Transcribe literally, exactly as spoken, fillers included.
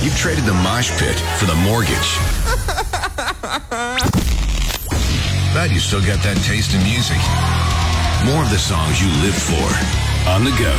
You've traded the mosh pit for the mortgage. But you still got that taste in music. More of the songs you live for. On the go